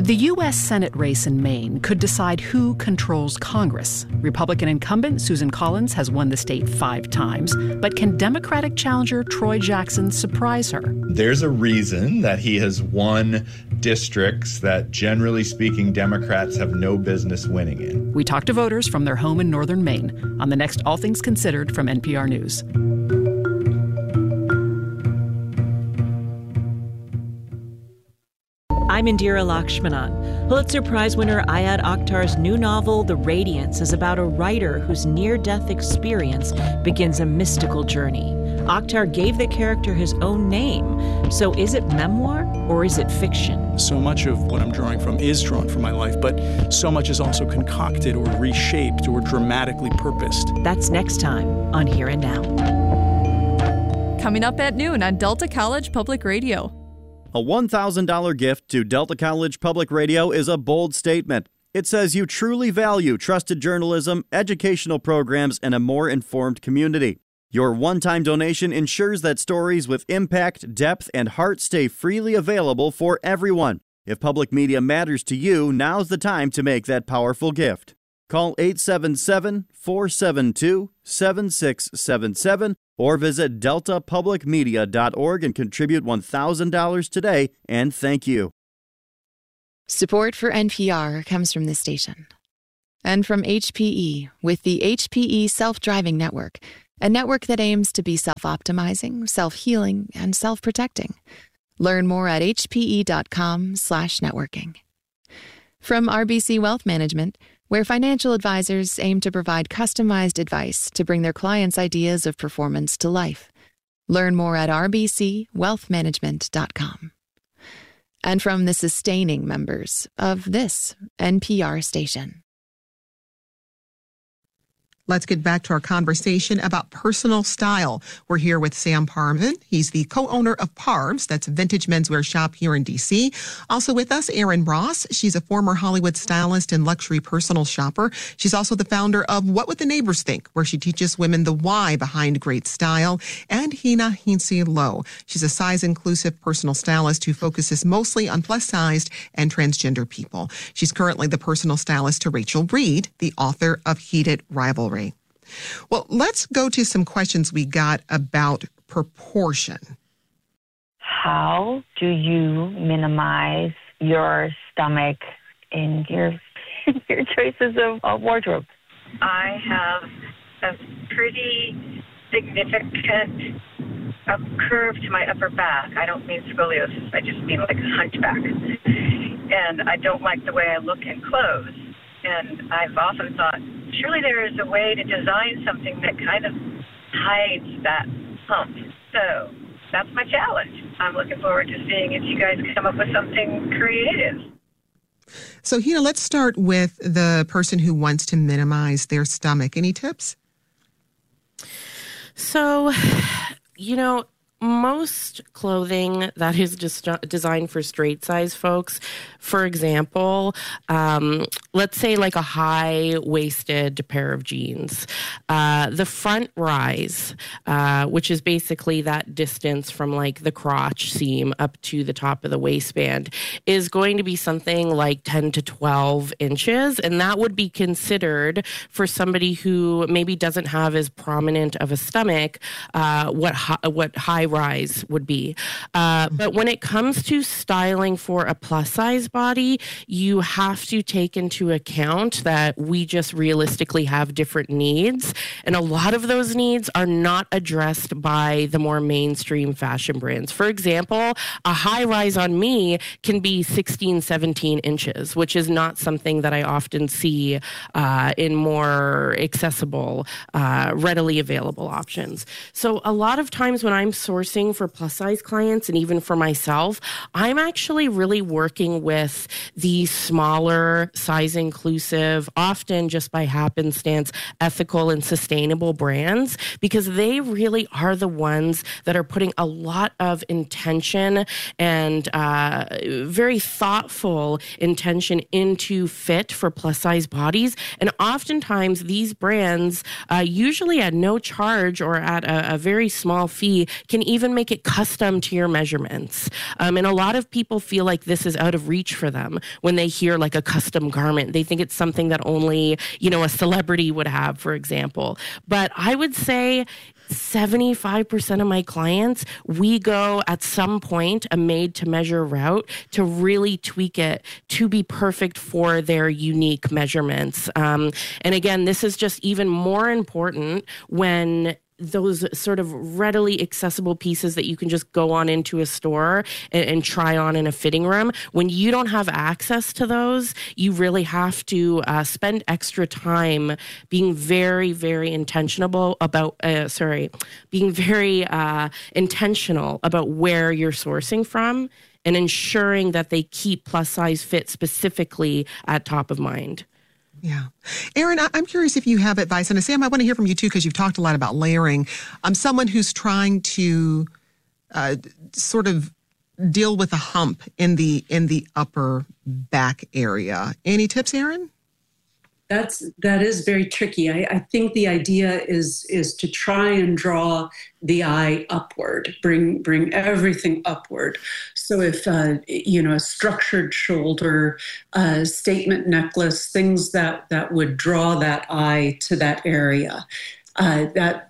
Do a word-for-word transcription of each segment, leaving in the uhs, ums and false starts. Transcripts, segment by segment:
The U S Senate race in Maine could decide who controls Congress. Republican incumbent Susan Collins has won the state five times, but can Democratic challenger Troy Jackson surprise her? There's a reason that he has won districts that, generally speaking, Democrats have no business winning in. We talked to voters from their home in northern Maine on the next All Things Considered from N P R News. I'm Indira Lakshmanan. Pulitzer Prize winner Ayad Akhtar's new novel, The Radiance, is about a writer whose near-death experience begins a mystical journey. Akhtar gave the character his own name. So is it memoir or is it fiction? So much of what I'm drawing from is drawn from my life, but so much is also concocted or reshaped or dramatically purposed. That's next time on Here and Now. Coming up at noon on Delta College Public Radio. A one thousand dollars gift to Delta College Public Radio is a bold statement. It says you truly value trusted journalism, educational programs, and a more informed community. Your one-time donation ensures that stories with impact, depth, and heart stay freely available for everyone. If public media matters to you, now's the time to make that powerful gift. Call eight seven seven, four seven two, seven six seven seven or visit delta public media dot org and contribute one thousand dollars today, and thank you. Support for N P R comes from this station. And from H P E with the H P E Self-Driving Network, a network that aims to be self-optimizing, self-healing, and self-protecting. Learn more at hpe.com slash networking. From R B C Wealth Management, where financial advisors aim to provide customized advice to bring their clients' ideas of performance to life. Learn more at r b c wealth management dot com. And from the sustaining members of this N P R station. Let's get back to our conversation about personal style. We're here with Sam Parvin. He's the co-owner of Parvs, that's a vintage menswear shop here in D C. Also with us, Erin Ross. She's a former Hollywood stylist and luxury personal shopper. She's also the founder of What Would the Neighbors Think, where she teaches women the why behind great style. And Hina Hintze Lowe. She's a size-inclusive personal stylist who focuses mostly on plus-sized and transgender people. She's currently the personal stylist to Rachel Reed, the author of Heated Rivalry. Well, let's go to some questions we got about proportion. How do you minimize your stomach in your your choices of, of wardrobe? I have a pretty significant a curve to my upper back. I don't mean scoliosis. I just mean like a hunchback. And I don't like the way I look in clothes. And I've often thought, surely there is a way to design something that kind of hides that hump. So that's my challenge. I'm looking forward to seeing if you guys come up with something creative. So, Hina, let's start with the person who wants to minimize their stomach. Any tips? So, you know, most clothing that is just designed for straight size folks, for example, um, let's say like a high-waisted pair of jeans, uh, the front rise, uh, which is basically that distance from like the crotch seam up to the top of the waistband, is going to be something like ten to twelve inches. And that would be considered for somebody who maybe doesn't have as prominent of a stomach, uh, what, hi- what high rise would be. Uh, but when it comes to styling for a plus size body, you have to take into account that we just realistically have different needs. And a lot of those needs are not addressed by the more mainstream fashion brands. For example, a high rise on me can be sixteen, seventeen inches, which is not something that I often see uh, in more accessible, uh, readily available options. So a lot of times when I'm sourcing for plus size clients and even for myself, I'm actually really working with the smaller, size inclusive, often just by happenstance, ethical and sustainable brands, because they really are the ones that are putting a lot of intention and uh, very thoughtful intention into fit for plus size bodies. And oftentimes these brands, uh, usually at no charge or at a, a very small fee, can even make it custom to your measurements. Um, and a lot of people feel like this is out of reach for them when they hear like a custom garment. They think it's something that only, you know, a celebrity would have, for example. But I would say seventy-five percent of my clients, we go at some point a made to measure route to really tweak it to be perfect for their unique measurements. Um, and again, this is just even more important when those sort of readily accessible pieces that you can just go on into a store and, and try on in a fitting room. When you don't have access to those, you really have to uh, spend extra time being very, very intentional about, uh, sorry, being very uh, intentional about where you're sourcing from and ensuring that they keep plus size fit specifically at top of mind. Yeah. Erin, I'm curious if you have advice. And Sam, I want to hear from you too, because you've talked a lot about layering. I'm someone who's trying to uh, sort of deal with a hump in the in the upper back area. Any tips, Erin? That's that is very tricky. I, I think the idea is is to try and draw the eye upward, bring bring everything upward. So if uh, you know a structured shoulder, uh, statement necklace, things that that would draw that eye to that area, uh, that.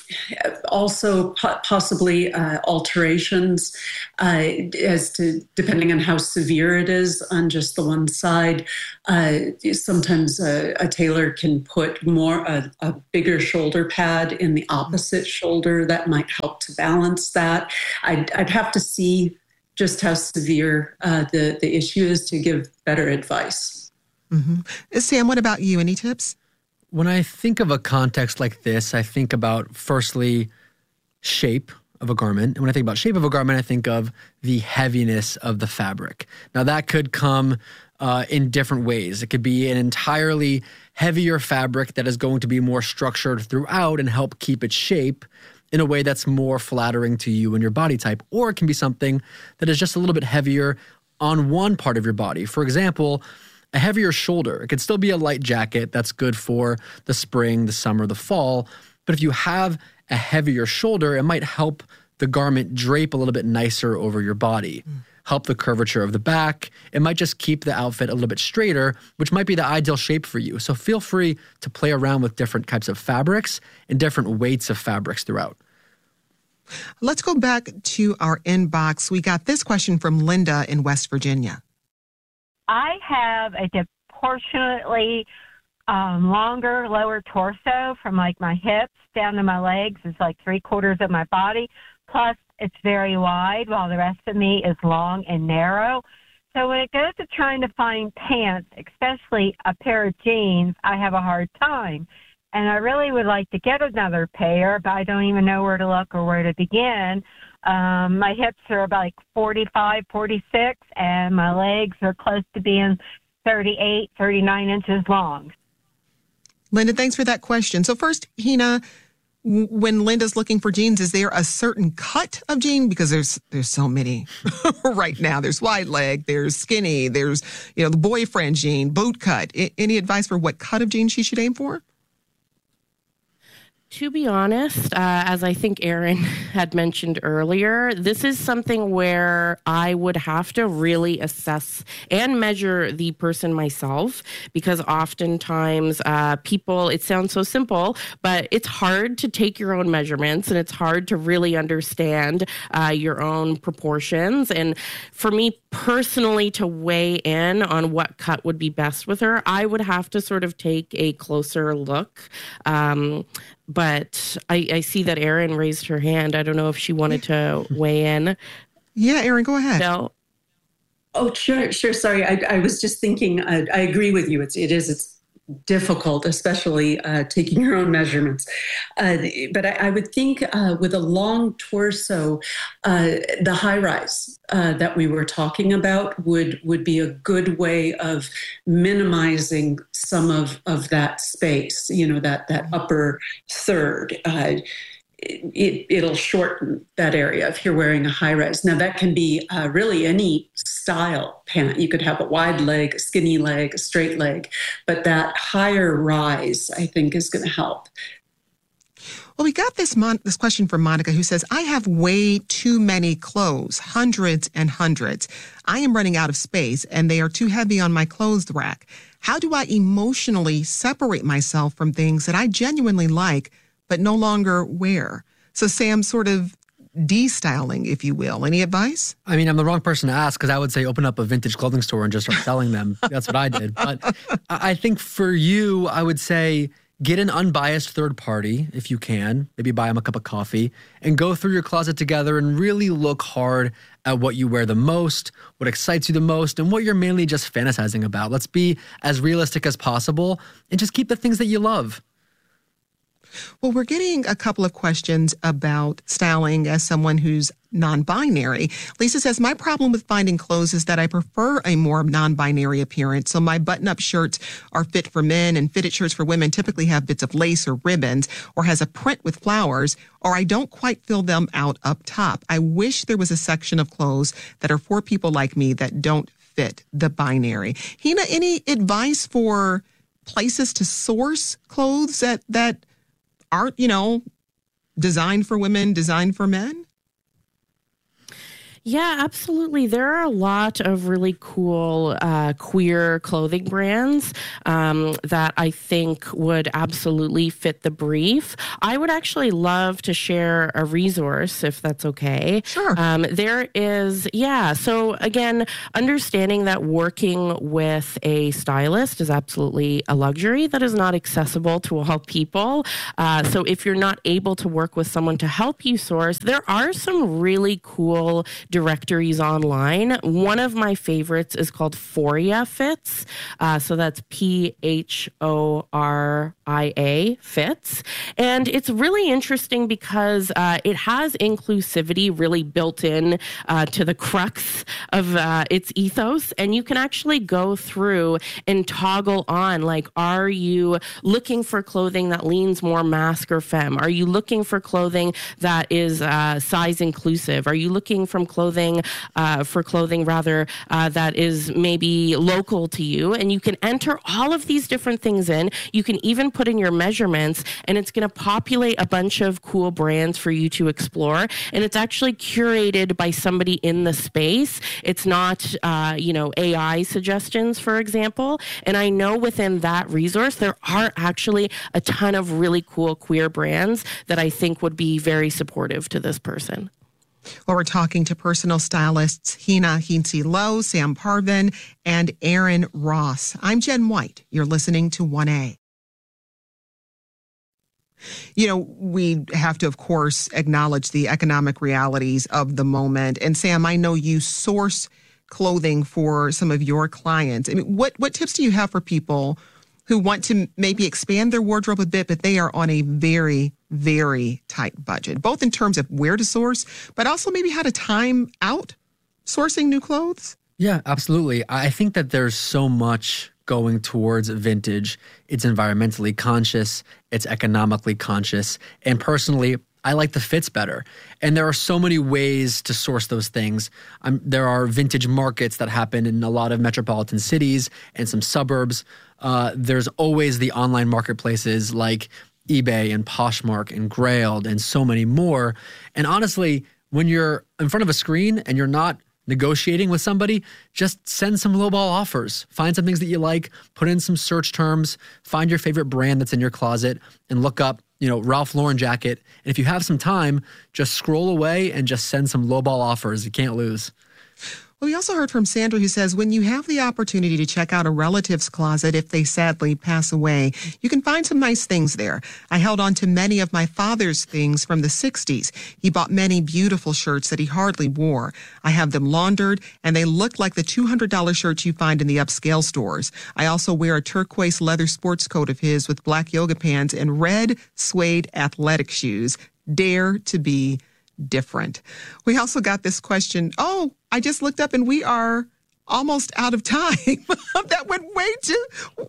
Also, possibly uh, alterations uh, as to depending on how severe it is on just the one side. Uh, sometimes a, a tailor can put more a, a bigger shoulder pad in the opposite shoulder that might help to balance that. I'd, I'd have to see just how severe uh, the the issue is to give better advice. Mm-hmm. Sam, what about you? Any tips? When I think of a context like this, I think about, firstly, shape of a garment. And when I think about shape of a garment, I think of the heaviness of the fabric. Now, that could come uh, in different ways. It could be an entirely heavier fabric that is going to be more structured throughout and help keep its shape in a way that's more flattering to you and your body type. Or it can be something that is just a little bit heavier on one part of your body. For example, a heavier shoulder. It could still be a light jacket that's good for the spring, the summer, the fall. But if you have a heavier shoulder, it might help the garment drape a little bit nicer over your body, mm. help the curvature of the back. It might just keep the outfit a little bit straighter, which might be the ideal shape for you. So feel free to play around with different types of fabrics and different weights of fabrics throughout. Let's go back to our inbox. We got this question from Linda in West Virginia. I have a proportionately um, longer lower torso from like my hips down to my legs. It's like three quarters of my body. Plus, it's very wide while the rest of me is long and narrow. So when it goes to trying to find pants, especially a pair of jeans, I have a hard time. And I really would like to get another pair, but I don't even know where to look or where to begin. Um, my hips are about like forty-five, forty-six, and my legs are close to being thirty-eight, thirty-nine inches long. Linda, thanks for that question. So first, Hina, when Linda's looking for jeans, is there a certain cut of jean? Because there's there's so many right now. There's wide leg, there's skinny, there's, you know, the boyfriend jean, boot cut. I, any advice for what cut of jean she should aim for? To be honest, uh, as I think Erin had mentioned earlier, this is something where I would have to really assess and measure the person myself, because oftentimes uh, people, it sounds so simple, but it's hard to take your own measurements and it's hard to really understand uh, your own proportions. And for me personally to weigh in on what cut would be best with her, I would have to sort of take a closer look. Um, But I, I see that Erin raised her hand. I don't know if she wanted to weigh in. Yeah, Erin, go ahead. No. Oh, sure, sure. Sorry, I, I was just thinking. I, I agree with you. It's it is it's difficult, especially uh, taking your own measurements. Uh, but I, I would think uh, with a long torso, uh, the high rise uh, that we were talking about would would be a good way of minimizing some of, of that space, you know, that, that upper third. Uh, It, it'll shorten that area if you're wearing a high rise. Now that can be uh, really any style pant. You could have a wide leg, a skinny leg, a straight leg, but that higher rise, I think, is going to help. Well, we got this mon- this question from Monica, who says, I have way too many clothes, hundreds and hundreds. I am running out of space and they are too heavy on my clothes rack. How do I emotionally separate myself from things that I genuinely like but no longer wear? So Sam, sort of de-styling, if you will. Any advice? I mean, I'm the wrong person to ask because I would say open up a vintage clothing store and just start selling them. That's what I did. But I think for you, I would say get an unbiased third party if you can. Maybe buy them a cup of coffee and go through your closet together and really look hard at what you wear the most, what excites you the most, and what you're mainly just fantasizing about. Let's be as realistic as possible and just keep the things that you love. Well, we're getting a couple of questions about styling as someone who's non-binary. Lisa says, my problem with finding clothes is that I prefer a more non-binary appearance. So my button-up shirts are fit for men and fitted shirts for women typically have bits of lace or ribbons or has a print with flowers, or I don't quite fill them out up top. I wish there was a section of clothes that are for people like me that don't fit the binary. Hina, any advice for places to source clothes that, that aren't, you know, designed for women, designed for men? Yeah, absolutely. There are a lot of really cool uh, queer clothing brands um, that I think would absolutely fit the brief. I would actually love to share a resource, if that's okay. Sure. Um, there is, yeah. So again, understanding that working with a stylist is absolutely a luxury that is not accessible to all people. Uh, so if you're not able to work with someone to help you source, there are some really cool directories online. One of my favorites is called Phoria Fits. Uh, so that's P H O R I A Fits. And it's really interesting because uh, it has inclusivity really built in uh, to the crux of uh, its ethos. And you can actually go through and toggle on, like, are you looking for clothing that leans more masc or femme? Are you looking for clothing that is uh, size inclusive? Are you looking from clothing Clothing, uh, for clothing rather uh, that is maybe local to you, and you can enter all of these different things in. You can even put in your measurements, and it's going to populate a bunch of cool brands for you to explore. And it's actually curated by somebody in the space. It's not, uh, you know, A I suggestions, for example. And I know within that resource there are actually a ton of really cool queer brands that I think would be very supportive to this person. Well, we're talking to personal stylists Hina Hintze Lowe, Sam Parvin, and Aaron Ross. I'm Jen White. You're listening to one A. You know, we have to, of course, acknowledge the economic realities of the moment. And Sam, I know you source clothing for some of your clients. I mean, what, what tips do you have for people who want to maybe expand their wardrobe a bit, but they are on a very, very tight budget, both in terms of where to source, but also maybe how to time out sourcing new clothes? Yeah, absolutely. I think that there's so much going towards vintage. It's environmentally conscious, it's economically conscious, and personally, I like the fits better. And there are so many ways to source those things. Um, there are vintage markets that happen in a lot of metropolitan cities and some suburbs. Uh, there's always the online marketplaces like eBay and Poshmark and Grailed and so many more. And honestly, when you're in front of a screen and you're not negotiating with somebody, just send some lowball offers. Find some things that you like, put in some search terms, find your favorite brand that's in your closet, and look up, you know, Ralph Lauren jacket. And if you have some time, just scroll away and just send some lowball offers. You can't lose. Well, we also heard from Sandra, who says, when you have the opportunity to check out a relative's closet if they sadly pass away, you can find some nice things there. I held on to many of my father's things from the sixties. He bought many beautiful shirts that he hardly wore. I have them laundered, and they look like the two hundred dollars shirts you find in the upscale stores. I also wear a turquoise leather sports coat of his with black yoga pants and red suede athletic shoes. Dare to be different. We also got this question. Oh, I just looked up and we are almost out of time. That went way too.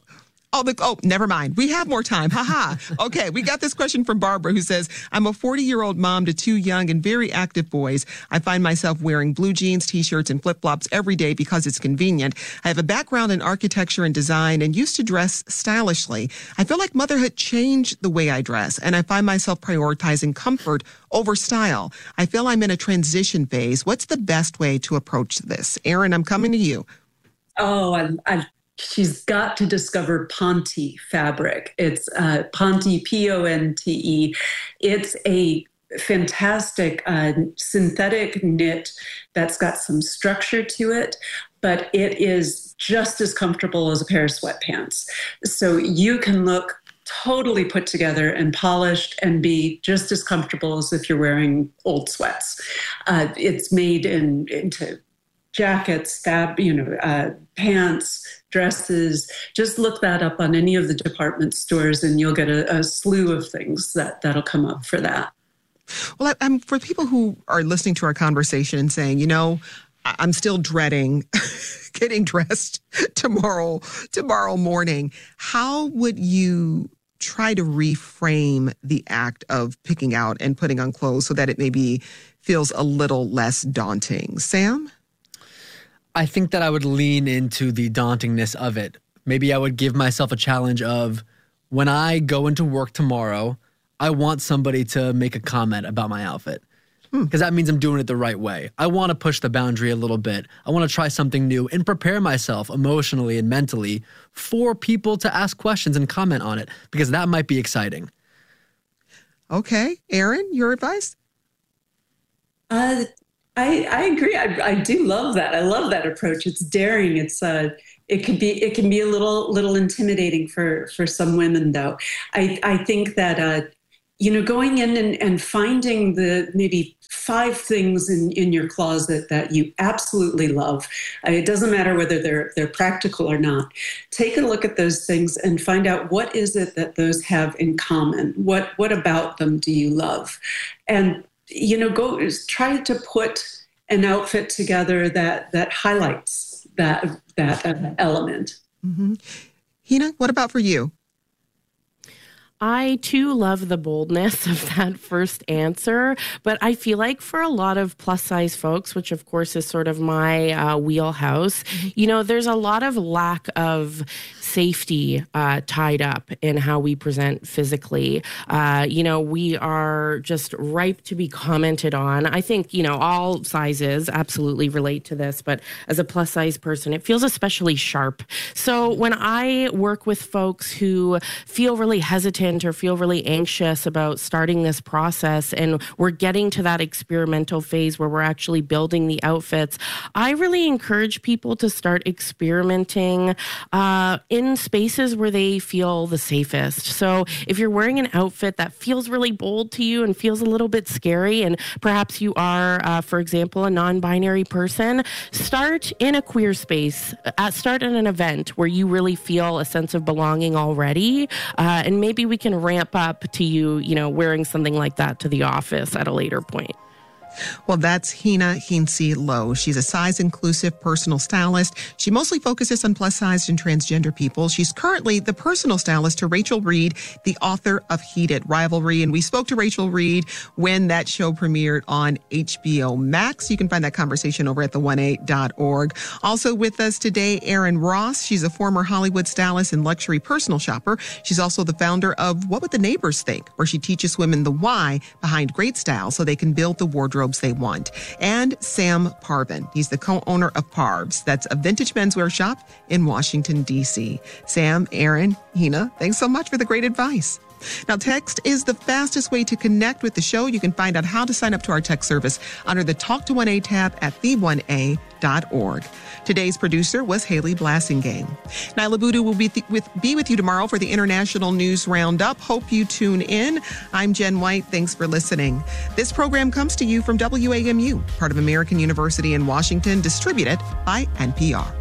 Oh, the, oh, never mind. We have more time. Ha ha. Okay, we got this question from Barbara who says, I'm a forty-year-old mom to two young and very active boys. I find myself wearing blue jeans, T-shirts, and flip-flops every day because it's convenient. I have a background in architecture and design and used to dress stylishly. I feel like motherhood changed the way I dress, and I find myself prioritizing comfort over style. I feel I'm in a transition phase. What's the best way to approach this? Erin, I'm coming to you. Oh, I, I She's got to discover Ponte fabric. It's uh, Ponte, P O N T E. It's a fantastic uh, synthetic knit that's got some structure to it, but it is just as comfortable as a pair of sweatpants. So you can look totally put together and polished and be just as comfortable as if you're wearing old sweats. Uh, it's made in into jackets, fab, you know, uh, pants, dresses. Just look that up on any of the department stores and you'll get a, a slew of things that, that'll come up for that. Well, I, I'm, for people who are listening to our conversation and saying, you know, I'm still dreading getting dressed tomorrow, tomorrow morning, how would you try to reframe the act of picking out and putting on clothes so that it maybe feels a little less daunting? Sam? I think that I would lean into the dauntingness of it. Maybe I would give myself a challenge of, when I go into work tomorrow, I want somebody to make a comment about my outfit. Because hmm. that means I'm doing it the right way. I want to push the boundary a little bit. I want to try something new and prepare myself emotionally and mentally for people to ask questions and comment on it, because that might be exciting. Okay. Erin, your advice? Uh, I, I agree. I, I do love that. I love that approach. It's daring. It's uh, it could be it can be a little little intimidating for for some women, though. I I think that uh, you know, going in and, and finding the maybe five things in, in your closet that you absolutely love. Uh, it doesn't matter whether they're they're practical or not. Take a look at those things and find out what is it that those have in common. What what about them do you love? And you know, go try to put an outfit together that that highlights that that uh, element. Mm-hmm. Hina, what about for you? I, too, love the boldness of that first answer, but I feel like for a lot of plus-size folks, which, of course, is sort of my uh, wheelhouse, you know, there's a lot of lack of safety uh, tied up in how we present physically. Uh, you know, we are just ripe to be commented on. I think, you know, all sizes absolutely relate to this, but as a plus-size person, it feels especially sharp. So when I work with folks who feel really hesitant or feel really anxious about starting this process, and we're getting to that experimental phase where we're actually building the outfits, I really encourage people to start experimenting uh, in spaces where they feel the safest. So if you're wearing an outfit that feels really bold to you and feels a little bit scary, and perhaps you are, uh, for example, a non-binary person, start in a queer space. Uh, start at an event where you really feel a sense of belonging already, uh, and maybe we can ramp up to you, you know, wearing something like that to the office at a later point. Well, that's Hina Heinze Lowe. She's a size-inclusive personal stylist. She mostly focuses on plus-sized and transgender people. She's currently the personal stylist to Rachel Reed, the author of Heated Rivalry. And we spoke to Rachel Reed when that show premiered on H B O Max. You can find that conversation over at the one eight dot org. Also with us today, Erin Ross. She's a former Hollywood stylist and luxury personal shopper. She's also the founder of What Would the Neighbors Think?, where she teaches women the why behind great style so they can build the wardrobe they want. And Sam Parvin. He's the co-owner of Parvs. That's a vintage menswear shop in Washington, D C. Sam, Erin, Hina, thanks so much for the great advice. Now, text is the fastest way to connect with the show. You can find out how to sign up to our text service under the Talk to one A tab at the one A dot org. Today's producer was Haley Blassingame. Nyla Boodoo will be, th- with, be with you tomorrow for the International News Roundup. Hope you tune in. I'm Jen White. Thanks for listening. This program comes to you from W A M U, part of American University in Washington, distributed by N P R.